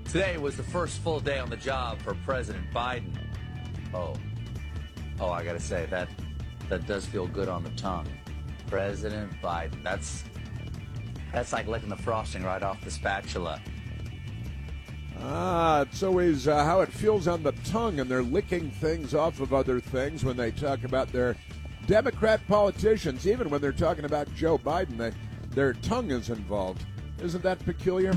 Today was the first full day on the job for President Biden. Oh, I gotta say, that does feel good on the tongue. President Biden. That's like licking the frosting right off the spatula. It's always how it feels on the tongue, and they're licking things off of other things when they talk about their Democrat politicians. Even when they're talking about Joe Biden, their tongue is involved. Isn't that peculiar?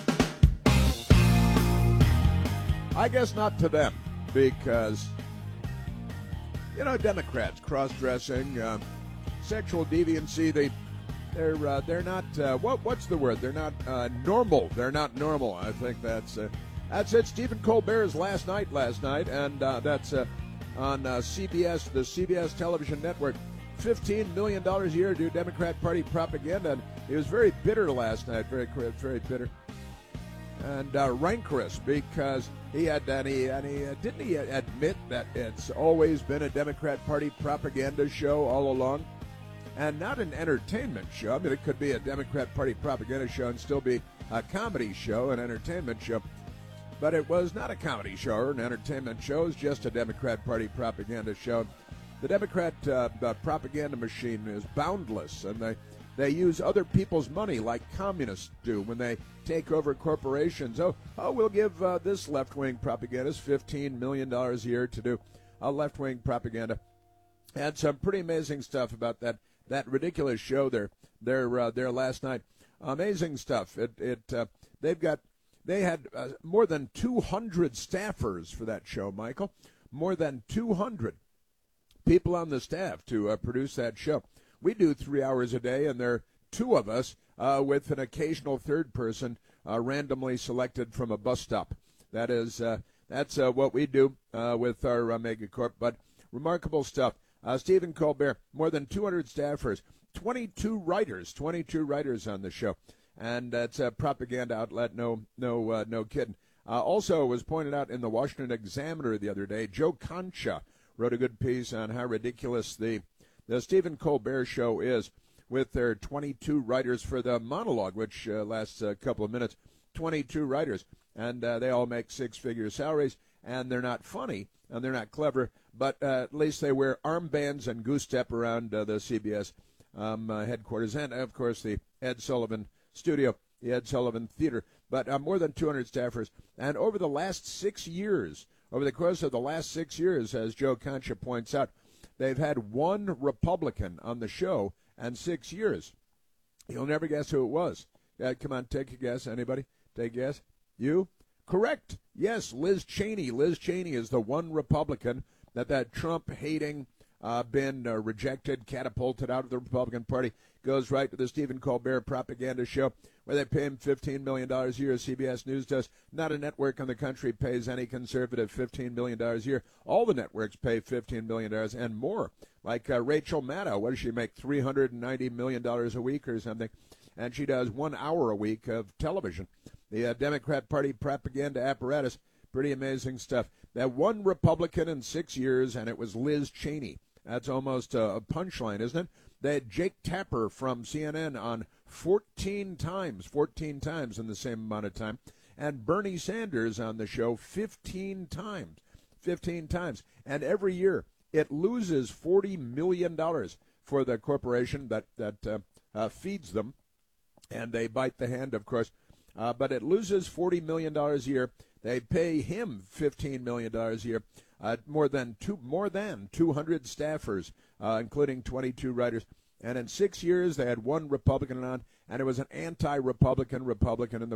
I guess not to them, because, Democrats, cross-dressing, sexual deviancy, they're not, what's the word? They're not normal. They're not normal. I think that's it. Stephen Colbert's last night, and that's on CBS, the CBS television network. $15 million a year to do Democrat Party propaganda, and he was very bitter last night, very bitter. And rancorous, because didn't he admit that it's always been a Democrat Party propaganda show all along, and not an entertainment show. I mean, it could be a Democrat Party propaganda show and still be a comedy show, an entertainment show, but it was not a comedy show or an entertainment show. It was just a Democrat Party propaganda show. The Democrat propaganda machine is boundless, and they use other people's money like communists do when they take over corporations. Oh, we'll give this left-wing propagandist $15 million a year to do a left-wing propaganda. And some pretty amazing stuff about that ridiculous show there last night. Amazing stuff. They had more than 200 staffers for that show, Michael. More than 200 people on the staff to produce that show. We do 3 hours a day, and there are two of us with an occasional third person randomly selected from a bus stop. That's what we do with our megacorp. But remarkable stuff. Stephen Colbert, more than 200 staffers, 22 writers on the show, and it's a propaganda outlet. No kidding. Also, it was pointed out in the Washington Examiner the other day. Joe Concha wrote a good piece on how ridiculous the Stephen Colbert Show is, with their 22 writers for the monologue, which lasts a couple of minutes. 22 writers, and they all make six-figure salaries, and they're not funny, and they're not clever, but at least they wear armbands and goose step around the CBS headquarters, and, of course, the Ed Sullivan Studio, the Ed Sullivan Theater. But more than 200 staffers, and over the course of the last 6 years, as Joe Concha points out, they've had one Republican on the show in 6 years. You'll never guess who it was. Come on, take a guess. Anybody? Take a guess. You? Correct. Yes, Liz Cheney. Liz Cheney is the one Republican that Trump-hating, been rejected, catapulted out of the Republican Party, goes right to the Stephen Colbert propaganda show, where they pay him $15 million a year, CBS News does. Not a network in the country pays any conservative $15 million a year. All the networks pay $15 million and more. Like Rachel Maddow, what does she make, $390 million a week or something? And she does 1 hour a week of television. The Democrat Party propaganda apparatus, pretty amazing stuff. That one Republican in 6 years, and it was Liz Cheney. That's almost a punchline, isn't it? They had Jake Tapper from CNN on 14 times in the same amount of time, and Bernie Sanders on the show 15 times. And every year it loses $40 million for the corporation that feeds them, and they bite the hand, of course. But it loses $40 million a year. They pay him $15 million a year. More than 200 staffers, including 22 writers. And in 6 years, they had one Republican on, and it was an anti-Republican in the